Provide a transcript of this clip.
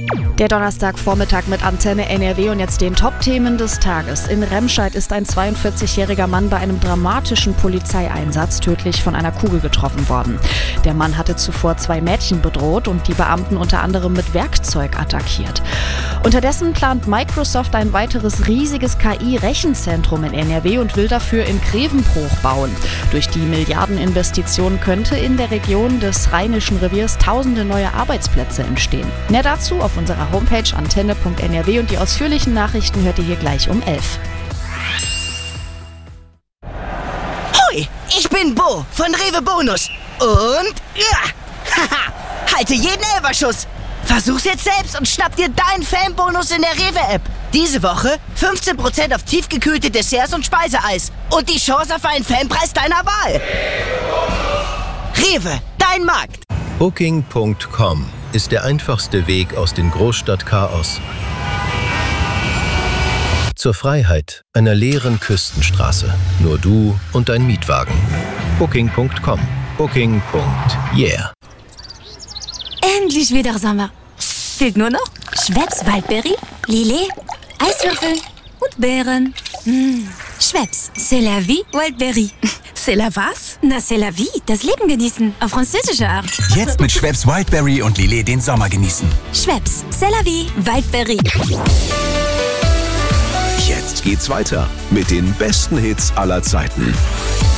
Der Donnerstagvormittag mit Antenne NRW und jetzt den Top-Themen des Tages. In Remscheid ist ein 42-jähriger Mann bei einem dramatischen Polizeieinsatz tödlich von einer Kugel getroffen worden. Der Mann hatte zuvor 2 Mädchen bedroht und die Beamten unter anderem mit Werkzeug attackiert. Unterdessen plant Microsoft ein weiteres riesiges KI-Rechenzentrum in NRW und will dafür in Grevenbroich bauen. Durch die Milliardeninvestition könnte in der Region des Rheinischen Reviers tausende neue Arbeitsplätze entstehen. Mehr dazu auf unserer Homepage antenne.nrw und die ausführlichen Nachrichten hört ihr hier gleich um 11. Hoi, ich bin Bo von Rewe Bonus und halte jeden Elferschuss. Versuch's jetzt selbst und schnapp dir deinen Fanbonus in der Rewe-App. Diese Woche 15% auf tiefgekühlte Desserts und Speiseeis und die Chance auf einen Fanpreis deiner Wahl. Rewe, dein Markt. Booking.com ist der einfachste Weg aus dem Großstadtchaos zur Freiheit einer leeren Küstenstraße. Nur du und dein Mietwagen. Booking.com. Booking.yeah. Endlich wieder Sommer. Fehlt nur noch Schweppes Waldbeere, Lillet, Eiswürfel und Beeren. Schweppes, c'est la vie, Waldbeere. C'est la was? Na, c'est la vie, das Leben genießen, auf französische Art. Jetzt mit Schweppes Wildberry und Lillet den Sommer genießen. Schweppes, c'est la vie, Waldbeere. Jetzt geht's weiter mit den besten Hits aller Zeiten.